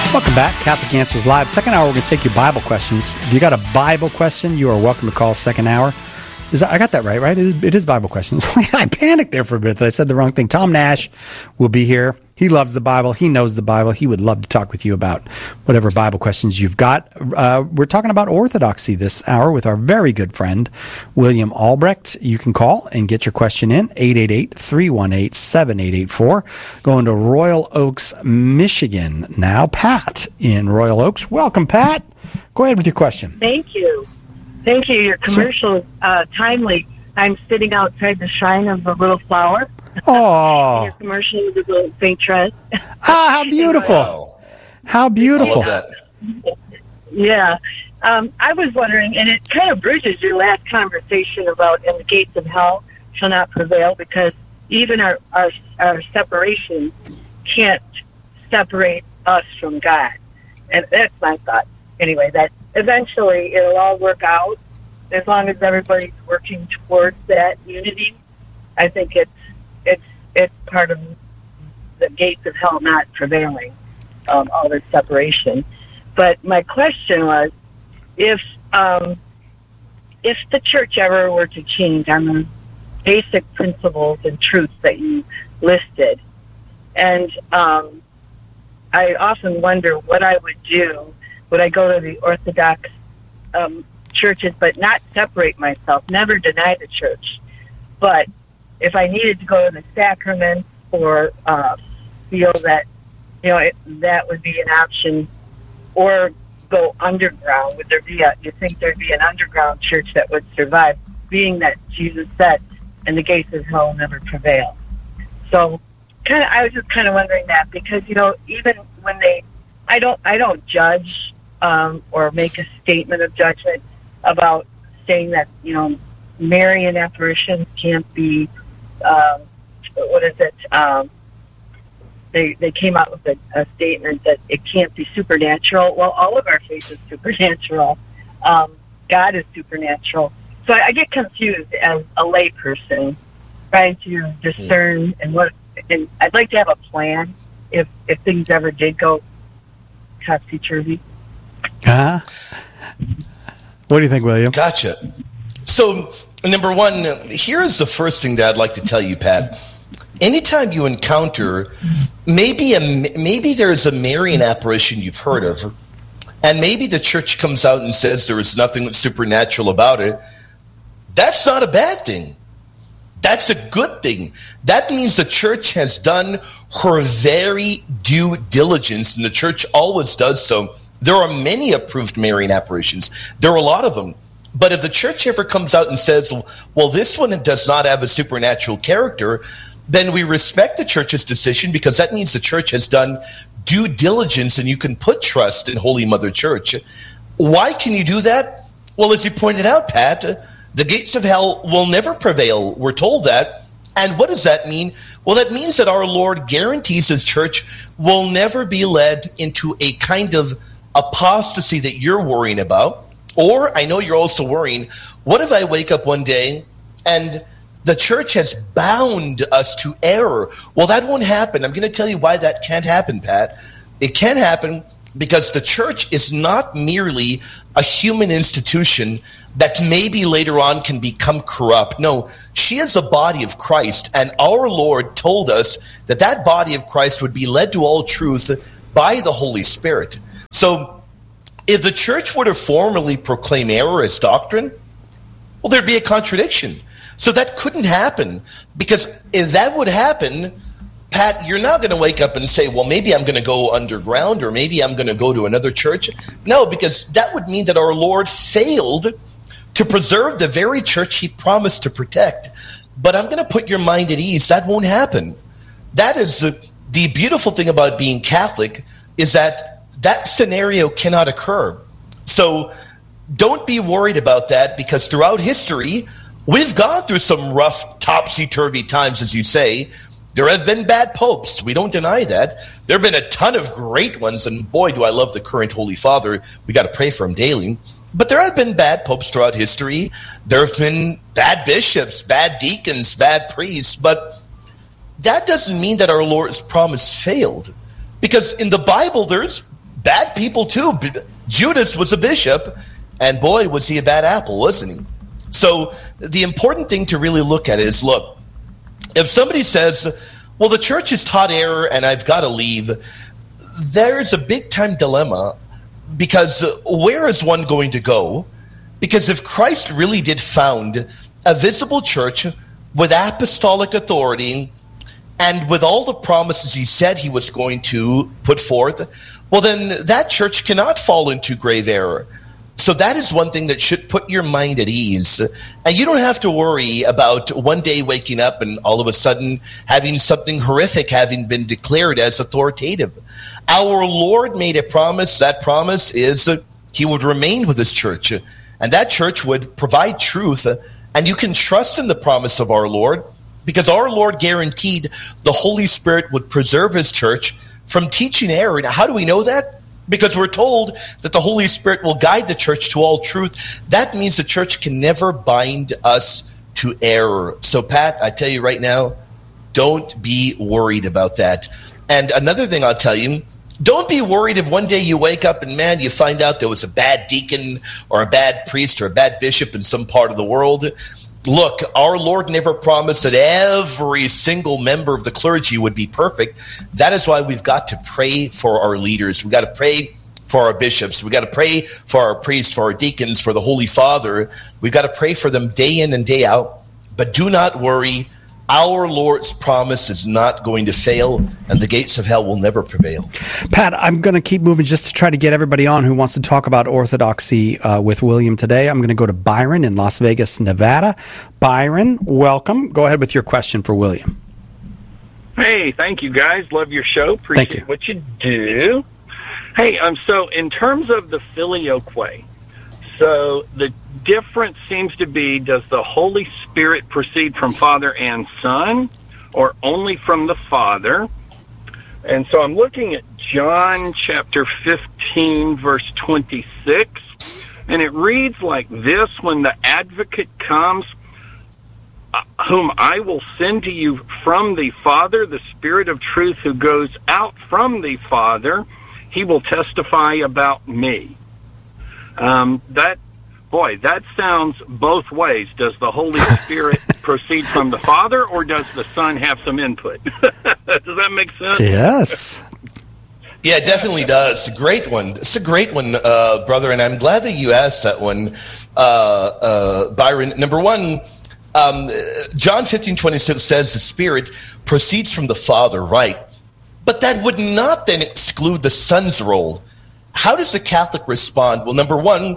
Welcome back. Catholic Answers Live. Second hour, we're going to take your Bible questions. If you got a Bible question, you are welcome to call second hour. I got that right? It is Bible questions. I panicked there for a bit that I said the wrong thing. Tom Nash will be here. He loves the Bible. He knows the Bible. He would love to talk with you about whatever Bible questions you've got. We're talking about orthodoxy this hour with our very good friend, William Albrecht. You can call and get your question in, 888-318-7884. Going to Royal Oaks, Michigan now. Pat in Royal Oaks. Welcome, Pat. Go ahead with your question. Thank you. Thank you. Your commercial is timely. I'm sitting outside the Shrine of the Little Flower. Oh. Your commercial is a little St. Therese. How beautiful. Wow. How beautiful. I love that. Yeah. I was wondering, and it kind of bridges your last conversation about and the gates of hell shall not prevail, because even our separation can't separate us from God. And that's my thought. Anyway, that eventually it'll all work out as long as everybody's working towards that unity. I think it's part of the gates of hell not prevailing, all this separation. But my question was, if the church ever were to change on the basic principles and truths that you listed, and I often wonder what I would do. Would I go to the Orthodox churches, but not separate myself, never deny the church? But if I needed to go to the sacraments or feel that, that would be an option, or go underground, do you think there'd be an underground church that would survive, being that Jesus said, and the gates of hell never prevail? So I was just kind of wondering that, because, even when I don't judge or make a statement of judgment about saying that, Marian apparitions can't be, they came out with a statement that it can't be supernatural. Well, all of our faith is supernatural. God is supernatural. So I get confused as a layperson trying to discern and I'd like to have a plan if things ever did go topsy-turvy. What do you think, William? Gotcha. So, number one, here's the first thing that I'd like to tell you, Pat. Anytime you encounter, maybe there's a Marian apparition you've heard of, and maybe the church comes out and says there is nothing supernatural about it, that's not a bad thing. That's a good thing. That means the church has done her very due diligence, and the church always does so. There are many approved Marian apparitions. There are a lot of them. But if the church ever comes out and says, well, this one does not have a supernatural character, then we respect the church's decision, because that means the church has done due diligence, and you can put trust in Holy Mother Church. Why can you do that? Well, as you pointed out, Pat, the gates of hell will never prevail. We're told that. And what does that mean? Well, that means that our Lord guarantees his church will never be led into a kind of apostasy that you're worrying about. Or I know you're also worrying, what if I wake up one day and the church has bound us to error? Well, that won't happen. I'm going to tell you why that can't happen, Pat. It can't happen because the church is not merely a human institution that maybe later on can become corrupt. No, she is the body of Christ, and our Lord told us that that body of Christ would be led to all truth by the Holy Spirit. So if the church were to formally proclaim error as doctrine, well, there'd be a contradiction. So that couldn't happen, because if that would happen, Pat, you're not going to wake up and say, well, maybe I'm going to go underground, or maybe I'm going to go to another church. No, because that would mean that our Lord failed to preserve the very church he promised to protect. But I'm going to put your mind at ease. That won't happen. That is the beautiful thing about being Catholic, is that scenario cannot occur. So don't be worried about that, because throughout history, we've gone through some rough, topsy-turvy times, as you say. There have been bad popes. We don't deny that. There have been a ton of great ones, and boy, do I love the current Holy Father. We got to pray for him daily. But there have been bad popes throughout history. There have been bad bishops, bad deacons, bad priests. But that doesn't mean that our Lord's promise failed. Because in the Bible, there's bad people too. Judas was a bishop, and boy, was he a bad apple, wasn't he? So the important thing to really look at is, look, if somebody says, well, the church has taught error and I've got to leave, there's a big-time dilemma, because where is one going to go? Because if Christ really did found a visible church with apostolic authority and with all the promises he said he was going to put forth, well, then that church cannot fall into grave error. So that is one thing that should put your mind at ease. And you don't have to worry about one day waking up and all of a sudden having something horrific having been declared as authoritative. Our Lord made a promise. That promise is that he would remain with his church, and that church would provide truth. And you can trust in the promise of our Lord, because our Lord guaranteed the Holy Spirit would preserve his church from teaching error. Now, how do we know that? Because we're told that the Holy Spirit will guide the church to all truth. That means the church can never bind us to error. So, Pat, I tell you right now, don't be worried about that. And another thing I'll tell you, don't be worried if one day you wake up and, man, you find out there was a bad deacon or a bad priest or a bad bishop in some part of the world. Look, our Lord never promised that every single member of the clergy would be perfect. That is why we've got to pray for our leaders. We've got to pray for our bishops. We've got to pray for our priests, for our deacons, for the Holy Father. We've got to pray for them day in and day out. But do not worry. Our Lord's promise is not going to fail, and the gates of hell will never prevail. Pat, I'm going to keep moving just to try to get everybody on who wants to talk about orthodoxy with William today. I'm going to go to Byron in Las Vegas, Nevada. Byron, welcome. Go ahead with your question for William. Hey, thank you, guys. Love your show. Appreciate what you do. Hey, so in terms of the filioque, so the difference seems to be, does the Holy Spirit proceed from Father and Son, or only from the Father? And so I'm looking at John chapter 15, verse 26, and it reads like this: when the advocate comes, whom I will send to you from the Father, the Spirit of truth who goes out from the Father, he will testify about me. That sounds both ways. Does the Holy Spirit proceed from the Father, or does the Son have some input? Does that make sense? Yes. Yeah, it definitely does. It's a great one. It's a great one, brother, and I'm glad that you asked that one, Byron. Number one, John 15:26 says the Spirit proceeds from the Father, right? But that would not then exclude the Son's role. How does the Catholic respond? Well, number one,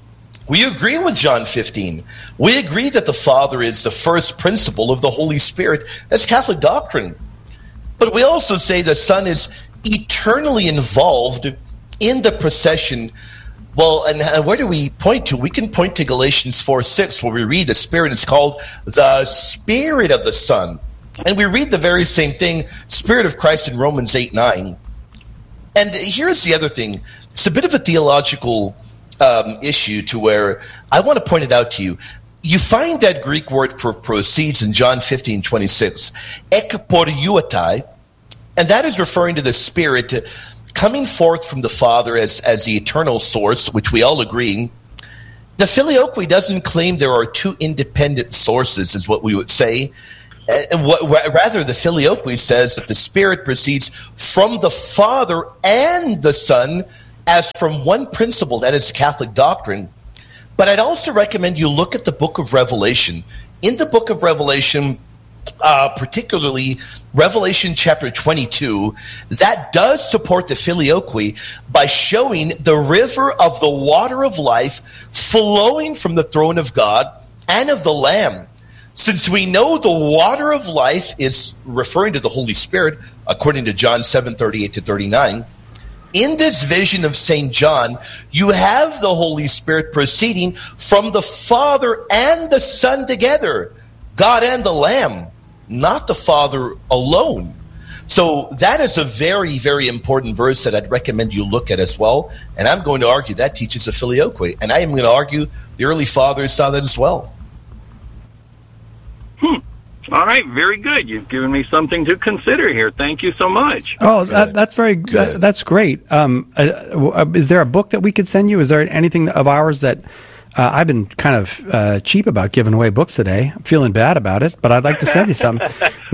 we agree with John 15. We agree that the Father is the first principle of the Holy Spirit. That's Catholic doctrine. But we also say the Son is eternally involved in the procession. Well, and where do we point to? We can point to Galatians 4:6, where we read the Spirit is called the Spirit of the Son. And we read the very same thing, Spirit of Christ, in Romans 8:9. And here's the other thing. It's a bit of a theological issue to where I want to point it out to you. You find that Greek word for proceeds in John 15:26, ekporiutai, and that is referring to the Spirit coming forth from the Father as the eternal source, which we all agree. The filioque doesn't claim there are two independent sources, is what we would say. And rather, the filioque says that the Spirit proceeds from the Father and the Son as from one principle. That is Catholic doctrine. But I'd also recommend you look at the book of Revelation. In the book of Revelation, particularly Revelation chapter 22, that does support the filioque by showing the river of the water of life flowing from the throne of God and of the Lamb. Since we know the water of life is referring to the Holy Spirit, according to John 7:38-39, in this vision of St. John, you have the Holy Spirit proceeding from the Father and the Son together, God and the Lamb, not the Father alone. So that is a very, very important verse that I'd recommend you look at as well. And I'm going to argue that teaches a filioque. And I am going to argue the early fathers saw that as well. All right, very good. You've given me something to consider here. Thank you so much. Oh, that's very good. That's great. Is there a book that we could send you? Is there anything of ours that I've been kind of cheap about giving away books today? I'm feeling bad about it, but I'd like to send you some.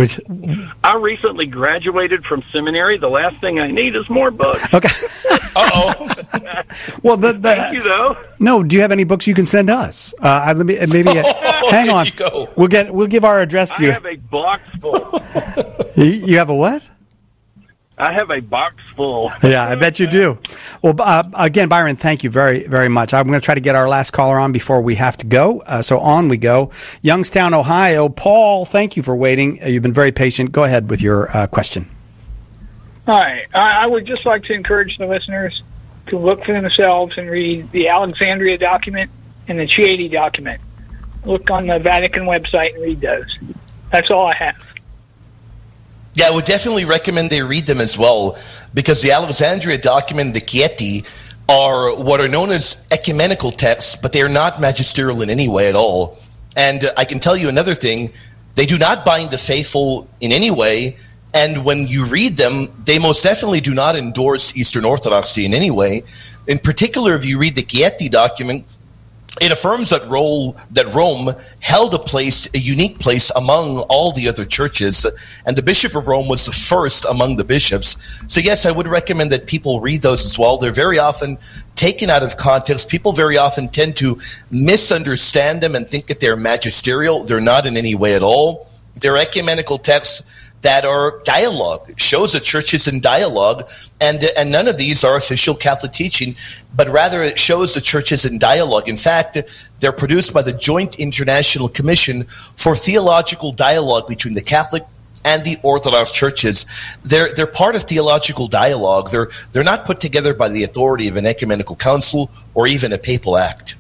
I recently graduated from seminary. The last thing I need is more books. Okay. Uh-oh. Well, thank you, though. No, do you have any books you can send us? Maybe hang on. We'll give our address to you. I have a box full. You have a what? I have a box full. Yeah, I bet you do. Well, again, Byron, thank you very, very much. I'm going to try to get our last caller on before we have to go. So on we go. Youngstown, Ohio. Paul, thank you for waiting. You've been very patient. Go ahead with your question. Hi. I would just like to encourage the listeners to look for themselves and read the Alexandria document and the Chieti document. Look on the Vatican website and read those. That's all I have. Yeah, I would definitely recommend they read them as well, because the Alexandria document and the Chieti are what are known as ecumenical texts, but they are not magisterial in any way at all. And I can tell you another thing, they do not bind the faithful in any way, and when you read them, they most definitely do not endorse Eastern Orthodoxy in any way. In particular, if you read the Chieti document, it affirms that Rome held a unique place among all the other churches, and the Bishop of Rome was the first among the bishops. So yes, I would recommend that people read those as well. They're very often taken out of context. People very often tend to misunderstand them and think that they're magisterial. They're not in any way at all. They're ecumenical texts that are dialogue, shows the church is in dialogue, and none of these are official Catholic teaching, but rather it shows the church is in dialogue. In fact, they're produced by the Joint International Commission for Theological Dialogue between the Catholic and the Orthodox churches. They're part of theological dialogue. They're not put together by the authority of an ecumenical council or even a papal act.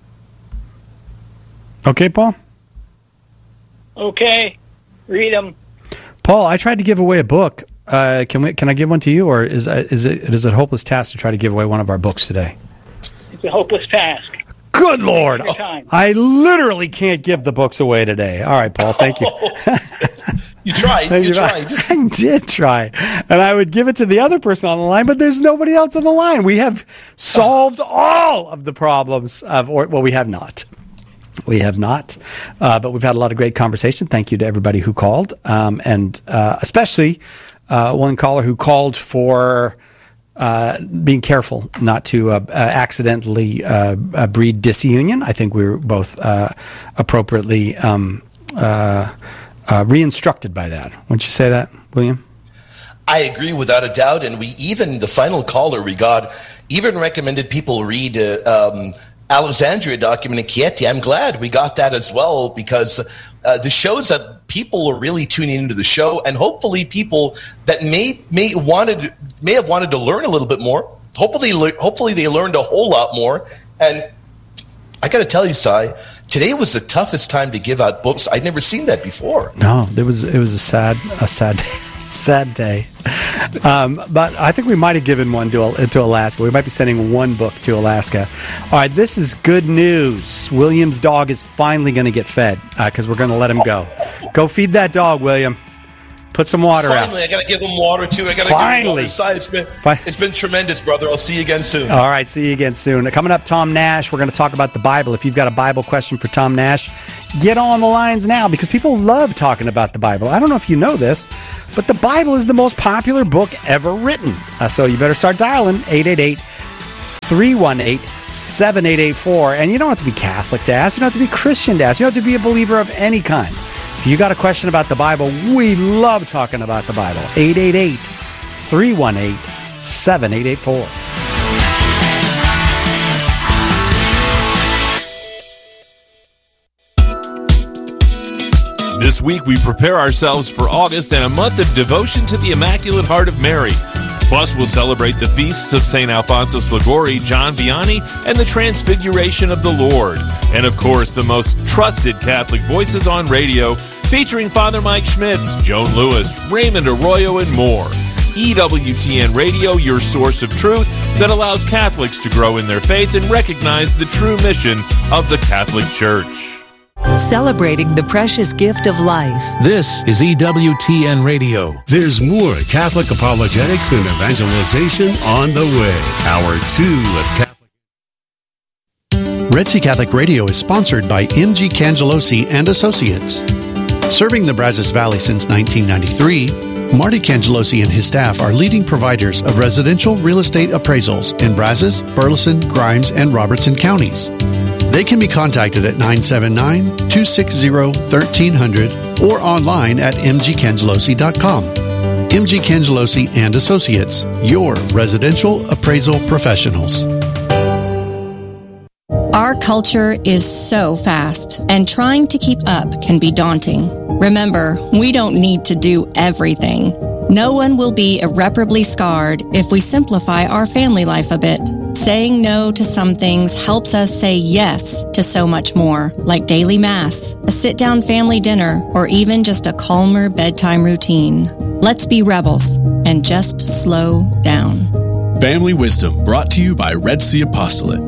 Okay, Paul? Okay, read them. Paul, I tried to give away a book. Can I give one to you, or is it a hopeless task to try to give away one of our books today? It's a hopeless task. Good Lord! I literally can't give the books away today. All right, Paul, thank you. You tried. You tried. I did try. And I would give it to the other person on the line, but there's nobody else on the line. We have solved all of the problems we have not. We have not, but we've had a lot of great conversation. Thank you to everybody who called, and especially one caller who called for being careful not to accidentally breed disunion. I think we were both appropriately re-instructed by that. Wouldn't you say that, William? I agree without a doubt, and the final caller we got even recommended people read Alexandria document and Chieti. I'm glad we got that as well, because this shows that people are really tuning into the show, and hopefully people that may have wanted to learn a little bit more. Hopefully they learned a whole lot more. And I got to tell you, Si, today was the toughest time to give out books. I'd never seen that before. No, it was a sad day. But I think we might have given one to Alaska. We might be sending one book to Alaska. All right, this is good news. William's dog is finally going to get fed because we're going to let him go. Go feed that dog, William. Put some water out. Finally, I got to give him water, too. I got to give him water. It's been tremendous, brother. I'll see you again soon. All right, see you again soon. Coming up, Tom Nash. We're going to talk about the Bible. If you've got a Bible question for Tom Nash, get on the lines now, because people love talking about the Bible. I don't know if you know this, but the Bible is the most popular book ever written. So you better start dialing 888-318-7884. And you don't have to be Catholic to ask. You don't have to be Christian to ask. You don't have to be a believer of any kind. If you got a question about the Bible, we love talking about the Bible. 888-318-7884. This week we prepare ourselves for August and a month of devotion to the Immaculate Heart of Mary. Plus, we'll celebrate the feasts of St. Alphonsus Liguori, John Vianney, and the Transfiguration of the Lord. And, of course, the most trusted Catholic voices on radio, featuring Father Mike Schmitz, Joan Lewis, Raymond Arroyo, and more. EWTN Radio, your source of truth that allows Catholics to grow in their faith and recognize the true mission of the Catholic Church. celebrating the precious gift of life. This is EWTN Radio. There's more Catholic apologetics and evangelization on the way. Hour 2 of Catholic. Red Sea Catholic Radio is sponsored by M.G. Cangelosi and Associates. Serving the Brazos Valley since 1993, Marty Cangelosi and his staff are leading providers of residential real estate appraisals in Brazos, Burleson, Grimes, and Robertson counties. They can be contacted at 979-260-1300 or online at mgcangelosi.com. M.G. Cangelosi and Associates, your residential appraisal professionals. Our culture is so fast, and trying to keep up can be daunting. Remember, we don't need to do everything. No one will be irreparably scarred if we simplify our family life a bit. Saying no to some things helps us say yes to so much more, like daily mass, a sit-down family dinner, or even just a calmer bedtime routine. Let's be rebels and just slow down. Family Wisdom, brought to you by Red Sea Apostolate.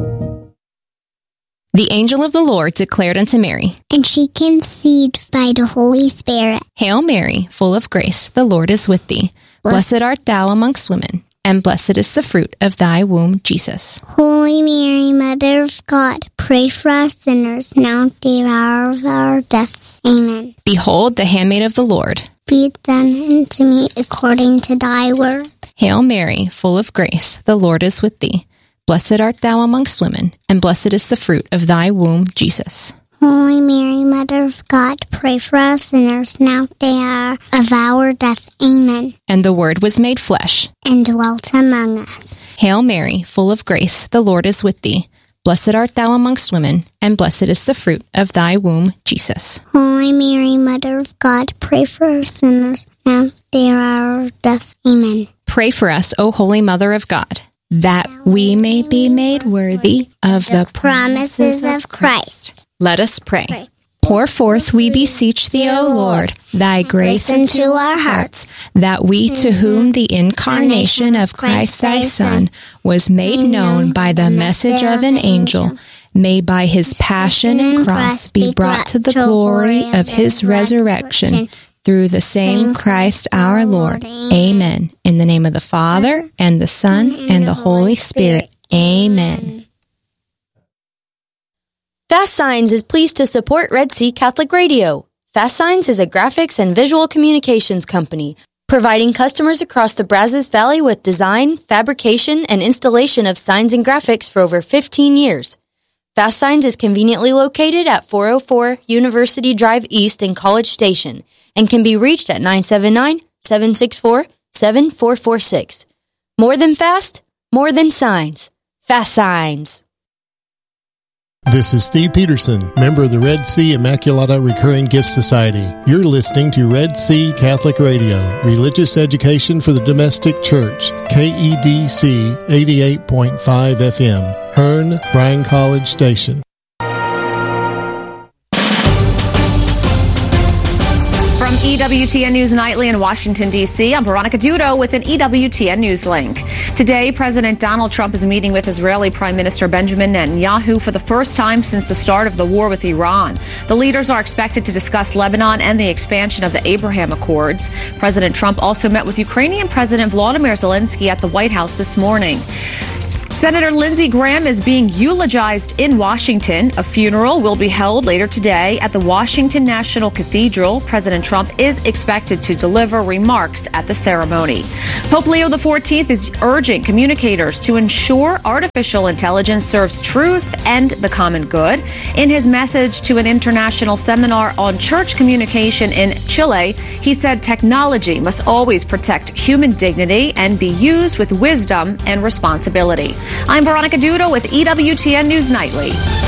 The angel of the Lord declared unto Mary, and she conceived by the Holy Spirit. Hail Mary, full of grace, the Lord is with thee. Blessed art thou amongst women, and blessed is the fruit of thy womb, Jesus. Holy Mary, Mother of God, pray for us sinners, now at the hour of our deaths. Amen. Behold, the handmaid of the Lord. Be it done unto me according to thy word. Hail Mary, full of grace, the Lord is with thee. Blessed art thou amongst women, and blessed is the fruit of thy womb, Jesus. Holy Mary, Mother of God, pray for us sinners, now at the hour of our death. Amen. And the Word was made flesh, and dwelt among us. Hail Mary, full of grace, the Lord is with thee. Blessed art thou amongst women, and blessed is the fruit of thy womb, Jesus. Holy Mary, Mother of God, pray for us sinners, now at the hour of death. Amen. Pray for us, O Holy Mother of God, that we may be made worthy of the promises of Christ. Let us pray. Pour forth, we beseech thee, O Lord, thy grace into our hearts, that we, to whom the incarnation of Christ thy Son was made known by the message of an angel, may by his passion and cross be brought to the glory of his resurrection, through the same Christ our Lord. Amen. In the name of the Father, and the Son, and the Holy Spirit. Amen. Fast Signs is pleased to support Red Sea Catholic Radio. Fast Signs is a graphics and visual communications company, providing customers across the Brazos Valley with design, fabrication, and installation of signs and graphics for over 15 years. Fast Signs is conveniently located at 404 University Drive East in College Station, and can be reached at 979-764-7446. More than fast, more than signs. Fast Signs. This is Steve Peterson, member of the Red Sea Immaculata Recurring Gift Society. You're listening to Red Sea Catholic Radio, religious education for the domestic church, KEDC 88.5 FM, Hearn, Bryan College Station. From EWTN News Nightly in Washington, D.C., I'm Veronica Dudo with an EWTN News link. Today, President Donald Trump is meeting with Israeli Prime Minister Benjamin Netanyahu for the first time since the start of the war with Iran. The leaders are expected to discuss Lebanon and the expansion of the Abraham Accords. President Trump also met with Ukrainian President Volodymyr Zelensky at the White House this morning. Senator Lindsey Graham is being eulogized in Washington. A funeral will be held later today at the Washington National Cathedral. President Trump is expected to deliver remarks at the ceremony. Pope Leo XIV is urging communicators to ensure artificial intelligence serves truth and the common good. In his message to an international seminar on church communication in Chile, he said technology must always protect human dignity and be used with wisdom and responsibility. I'm Veronica Dudo with EWTN News Nightly.